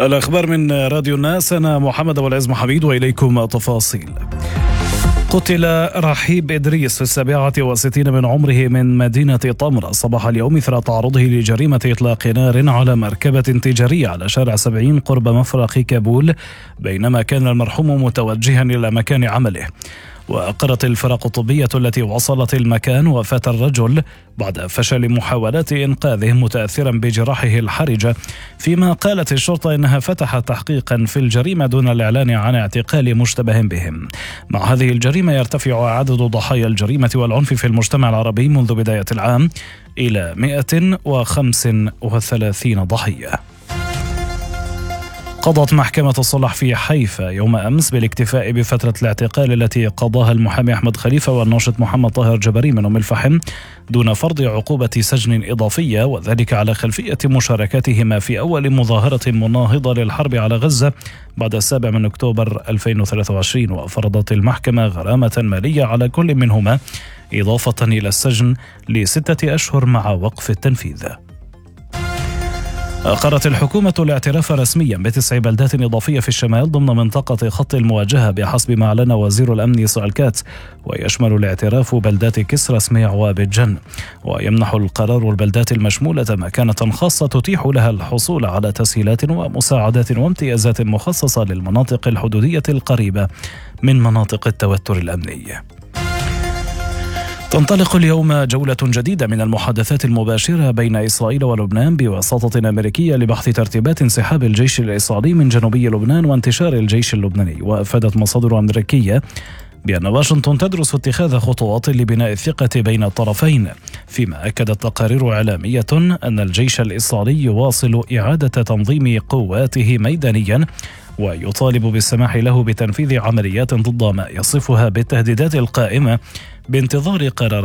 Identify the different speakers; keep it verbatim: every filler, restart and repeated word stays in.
Speaker 1: الأخبار من راديو الناس، أنا محمد أبو العز محميد وإليكم تفاصيل. قتل رحيب إدريس في السابعة وستين من عمره من مدينة طمرة صباح اليوم إثر تعرضه لجريمة إطلاق نار على مركبة تجارية على شارع سبعين قرب مفرق كابول، بينما كان المرحوم متوجها إلى مكان عمله. وأقرت الفرق الطبية التي وصلت المكان وفاة الرجل بعد فشل محاولات إنقاذه متأثرا بجراحه الحرجة، فيما قالت الشرطة إنها فتحت تحقيقا في الجريمة دون الإعلان عن اعتقال مشتبه بهم. مع هذه الجريمة يرتفع عدد ضحايا الجريمة والعنف في المجتمع العربي منذ بداية العام إلى مئة وخمسة وثلاثين ضحية. قضت محكمة الصلح في حيفا يوم أمس بالاكتفاء بفترة الاعتقال التي قضاها المحامي أحمد خليفة والناشط محمد طاهر جبري من أم الفحم دون فرض عقوبة سجن إضافية، وذلك على خلفية مشاركتهما في أول مظاهرة مناهضة للحرب على غزة بعد السابع من أكتوبر ألفين وثلاثة وعشرين. وفرضت المحكمة غرامة مالية على كل منهما إضافة إلى السجن لستة أشهر مع وقف التنفيذ. أقرت الحكومة الاعتراف رسميا بتسع بلدات إضافية في الشمال ضمن منطقة خط المواجهة بحسب ما أعلن وزير الأمن سعلكات، ويشمل الاعتراف بلدات كسرى سميع وابيجان. ويمنح القرار البلدات المشمولة مكانة خاصة تتيح لها الحصول على تسهيلات ومساعدات وامتيازات مخصصة للمناطق الحدودية القريبة من مناطق التوتر الأمني. تنطلق اليوم جولة جديدة من المحادثات المباشرة بين إسرائيل ولبنان بوساطة أمريكية لبحث ترتيبات انسحاب الجيش الإسرائيلي من جنوبي لبنان وانتشار الجيش اللبناني. وأفادت مصادر أمريكية بأن واشنطن تدرس اتخاذ خطوات لبناء الثقة بين الطرفين، فيما أكدت تقارير إعلامية أن الجيش الإسرائيلي يواصل إعادة تنظيم قواته ميدانيا ويطالب بالسماح له بتنفيذ عمليات ضد ما يصفها بالتهديدات القائمة بانتظار قرار